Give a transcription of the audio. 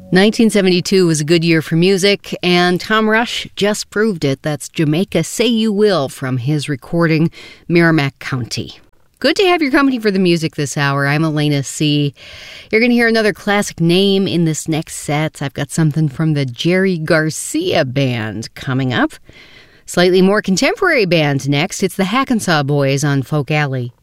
1972 was a good year for music, and Tom Rush just proved it. That's Jamaica Say You Will from his recording, Merrimack County. Good to have your company for the music this hour. I'm Elena C. You're going to hear another classic name in this next set. I've got something from the Jerry Garcia Band coming up. Slightly more contemporary band next. It's the Hackensaw Boys on Folk Alley.